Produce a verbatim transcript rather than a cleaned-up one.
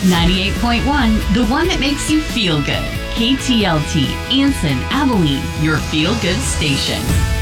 ninety-eight point one, the one that makes you feel good. K T L T, Anson, Abilene, your feel-good station.